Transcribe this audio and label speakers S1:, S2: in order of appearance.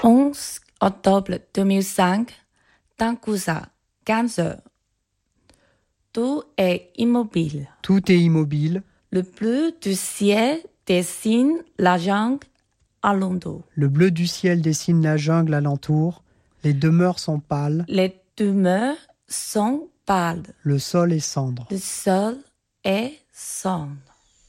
S1: 11 octobre 2005, Tangusa, 15 heures. Tout est immobile.
S2: Tout est immobile.
S1: Le bleu du ciel dessine la jungle alentour.
S2: Le bleu du ciel dessine la jungle alentour. Les demeures sont pâles.
S1: Les demeures sont pâles.
S2: Le sol est cendre.
S1: Le sol est sombre.